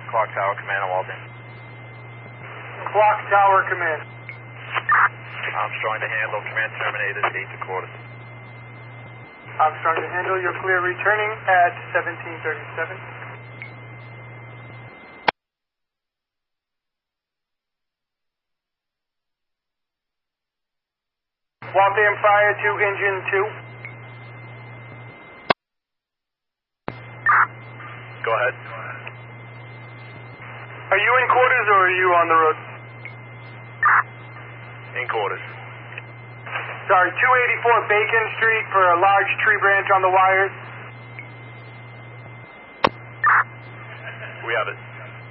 Clock Tower Command, Walden. Clock Tower Command. Armstrong to handle, command terminated, 8 quarters. Armstrong to handle, you're clear returning at 1737. Waltham fire to engine 2. Go ahead. Are you in quarters or are you on the road? In quarters. Sorry, 284 Bacon Street for a large tree branch on the wires. We have it.